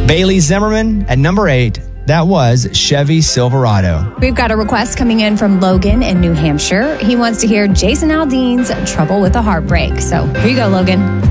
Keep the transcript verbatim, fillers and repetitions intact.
Bailey Zimmerman at number eight. That was Chevy Silverado. We've got a request coming in from Logan in New Hampshire. He wants to hear Jason Aldean's Trouble with a Heartbreak. So here you go, Logan.